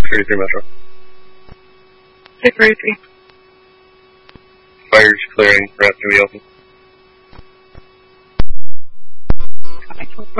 633 Metro. 633. Fire's clearing, ramp to be open.